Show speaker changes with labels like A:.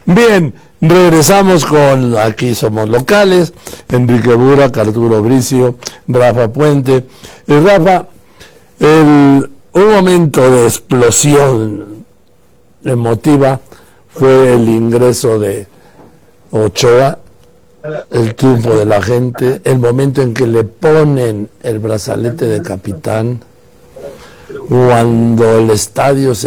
A: Bien, regresamos con Aquí Somos Locales, Enrique Burak, Arturo Bricio, Rafa Puente. Y Rafa, un momento de explosión emotiva fue el ingreso de Ochoa, el triunfo de la gente, el momento en que le ponen el brazalete de capitán, cuando el estadio se